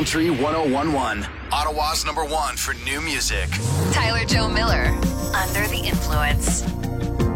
Country 1011. Ottawa's #1 for new music. Tyler Joe Miller, Under the Influence.